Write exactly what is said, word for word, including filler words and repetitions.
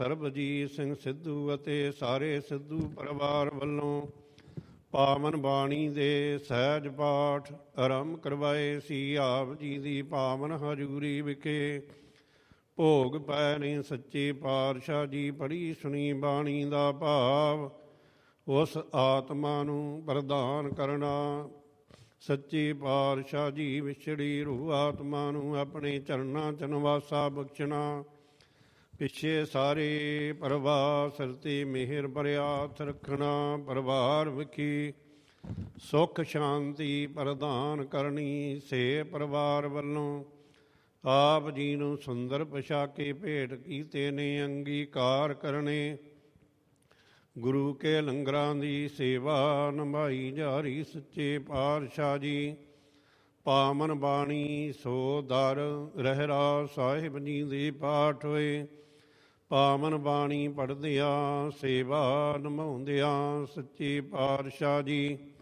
ਸਰਬਜੀਤ ਸਿੰਘ ਸਿੱਧੂ ਅਤੇ ਸਾਰੇ ਸਿੱਧੂ ਪਰਿਵਾਰ ਵੱਲੋਂ ਪਾਵਨ ਬਾਣੀ ਦੇ ਸਹਿਜ ਪਾਠ ਆਰੰਭ ਕਰਵਾਏ ਸੀ। ਆਪ ਜੀ ਦੀ ਪਾਵਨ ਹਜ਼ੂਰੀ ਵਿਖੇ ਭੋਗ ਪੈ ਨੇ ਸੱਚੇ ਪਾਤਸ਼ਾਹ ਜੀ ਪੜ੍ਹੀ ਸੁਣੀ ਬਾਣੀ ਦਾ ਭਾਵ ਉਸ ਆਤਮਾ ਨੂੰ ਪ੍ਰਦਾਨ ਕਰਨਾ। ਸੱਚੇ ਪਾਤਸ਼ਾਹ ਜੀ ਵਿਛੜੀ ਰੂਹ ਆਤਮਾ ਨੂੰ ਆਪਣੇ ਚਰਨਾਂ ਚ ਨਿਵਾਸਾ ਬਖਸ਼ਣਾ। ਪਿੱਛੇ ਸਾਰੇ ਪਰਿਵਾਰ ਸਿਰ 'ਤੇ ਮਿਹਰ ਭਰਿਆ ਹੱਥ ਰੱਖਣਾ। ਪਰਿਵਾਰ ਵਿਖੇ ਸੁੱਖ ਸ਼ਾਂਤੀ ਪ੍ਰਦਾਨ ਕਰਨੀ। ਸੇ ਪਰਿਵਾਰ ਵੱਲੋਂ ਆਪ ਜੀ ਨੂੰ ਸੁੰਦਰ ਪੁਸ਼ਾਕੇ ਭੇਟ ਕੀਤੇ ਨੇ, ਅੰਗੀਕਾਰ ਕਰਨੇ। ਗੁਰੂ ਕੇ ਲੰਗਰਾਂ ਦੀ ਸੇਵਾ ਨਿਭਾਈ ਜਾ ਰਹੀ। ਸੱਚੇ ਪਾਤਸ਼ਾਹ ਜੀ ਪਾਵਨ ਬਾਣੀ ਸੋ ਦਰ ਰਹਿਰਾ ਸਾਹਿਬ ਜੀ ਦੇ ਪਾਠ ਹੋਏ। ਪਾਵਨ ਬਾਣੀ ਪੜ੍ਹਦਿਆਂ ਸੇਵਾ ਨਿਭਾਉਂਦਿਆਂ ਸੱਚੇ ਪਾਤਸ਼ਾਹ ਜੀ